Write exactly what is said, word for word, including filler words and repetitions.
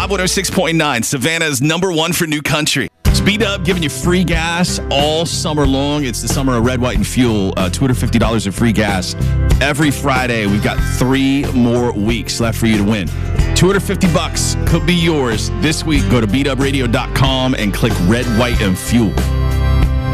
Vibe one oh six point nine, Savannah's number one for new country. Speed Up giving you free gas all summer long. It's the summer of Red, White, and Fuel. Uh, two hundred fifty dollars of free gas every Friday. We've got three more weeks left for you to win. two hundred fifty bucks could be yours this week. Go to beat up radio dot com and click Red, White, and Fuel.